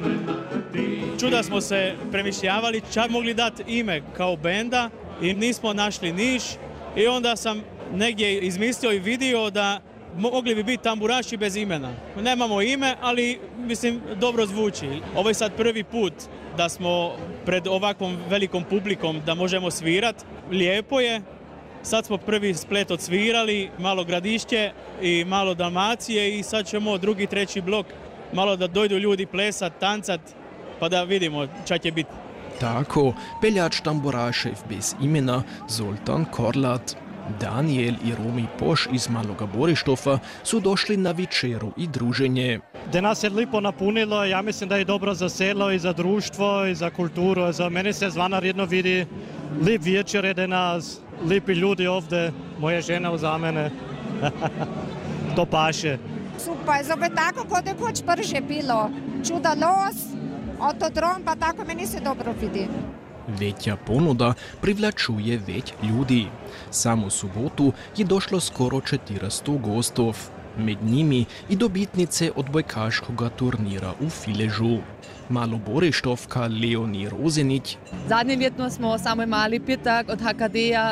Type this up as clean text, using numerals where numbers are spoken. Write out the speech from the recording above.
Čuda smo se premišljavali, čak mogli dati ime kao benda i nismo našli niš. I onda sam negdje izmislio i vidio da mogli bi biti tamburaši bez imena. Nemamo ime, ali mislim dobro zvuči. Ovo je sad prvi put da smo pred ovakvom velikom publikom da možemo svirat. Lijepo je. Sad smo prvi Splet odsvirali, malo Gradišće i malo Dalmacije i sad ćemo drugi, treći blok. Malo da dojdu ljudi plesat, tancat, pa da vidimo čak će biti. Tako, peljač tamburašev bez imena Zoltan Korlat. Daniel i Romi Poš iz Maloga Borištofa su došli na večeru i druženje. Da nas je lipo napunilo, ja mislim da je dobro za selo i za društvo i za kulturu. Za mene se Zvanar jedno vidi lip večer je da nas, lipi ljudi ovdje, moja žena za mene. To paše. Super, zopet tako kot je koč prže bilo. Čuda los, otodrom, pa tako meni se dobro vidi. Veća ponuda privlačuje već ljudi. Samo u subotu je došlo skoro 400 gostov. Med njimi i dobitnice odbojkaškega turnira u Filežu. Maloborištovka Leonie Rozenić. Zadnje letno smo samo imeli petak od HKD-ja